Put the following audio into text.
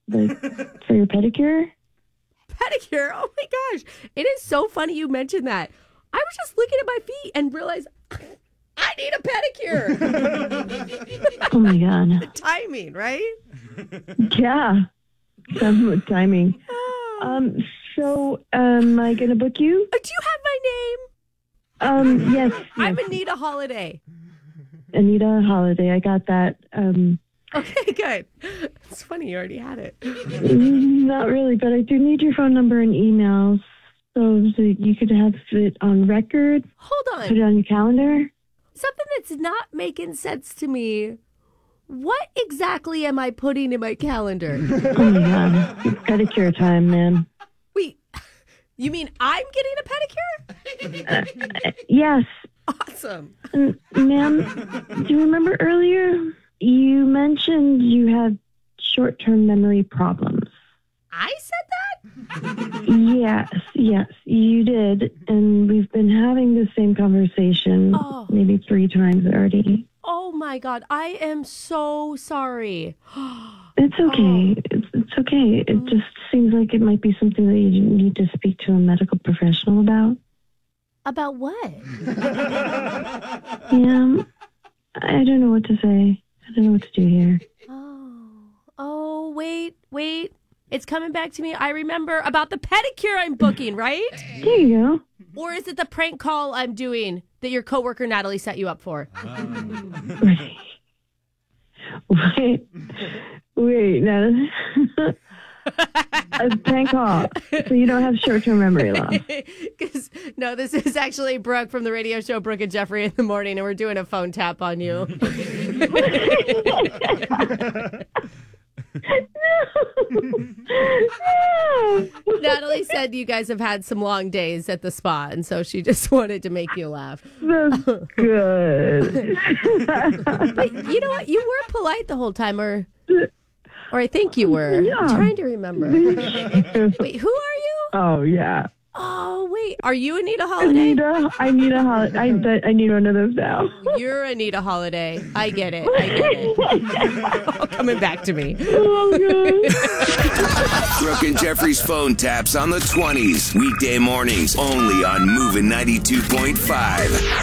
Like, for your pedicure? Pedicure? Oh my gosh. It is so funny you mentioned that. I was just looking at my feet and realized I need a pedicure. Oh my God. The timing, right? Yeah. Some timing. So, am I going to book you? Do you have my name? Yes. I'm Anita Holiday. Anita Holiday. I got that. Okay, good. It's funny you already had it. Not really, but I do need your phone number and email so that you could have it on record. Hold Put it on. on your calendar. Something that's not making sense to me. What exactly am I putting in my calendar? Oh my God. It's pedicure time, man. Wait, you mean I'm getting a pedicure? Yes. Awesome. Ma'am, do you remember earlier you mentioned you had short-term memory problems? I said that? Yes, you did. And we've been having the same conversation maybe 3 times already. Oh my God, I am so sorry. It's okay. It's okay. It just seems like it might be something that you need to speak to a medical professional about. About what? Yeah, I don't know what to say. I don't know what to do here. Oh, wait. It's coming back to me. I remember about the pedicure I'm booking, right? There you go. Or is it the prank call I'm doing that your coworker Natalie set you up for? Wait, now a prank call, so you don't have short-term memory loss. No, this is actually Brooke from the radio show Brooke and Jeffrey in the Morning, and we're doing a phone tap on you. No. Natalie said you guys have had some long days at the spa, and so she just wanted to make you laugh. That's good. You know what? You were polite the whole time, or I think you were. Yeah. I'm trying to remember. Wait, who are you? Oh, yeah. Oh, wait. Are you Anita Holiday? I need a holiday. I need one of those now. You're Anita Holiday. I get it. All coming back to me. Oh, Brooke and Jeffrey's phone taps on the 20s. Weekday mornings only on Moving 92.5.